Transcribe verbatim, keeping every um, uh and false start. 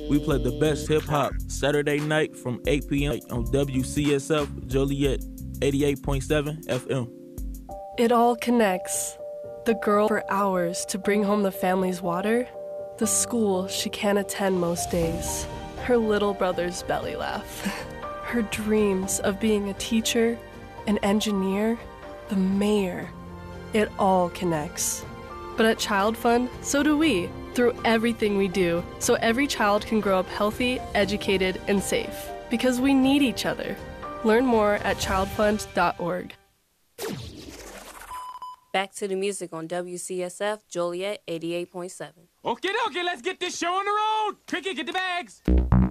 We play the best hip-hop Saturday night from eight p.m. on W C S F Joliet eighty-eight point seven F M. It all connects. The girl for hours to bring home the family's water, the school she can't attend most days, her little brother's belly laugh, her dreams of being a teacher, an engineer, the mayor. It all connects. But at Child Fund, so do we, through everything we do, so every child can grow up healthy, educated, and safe. Because we need each other. Learn more at child fund dot org. Back to the music on W C S F Joliet eighty-eight point seven. Okay, okay, let's get this show on the road. Cricket, get the bags.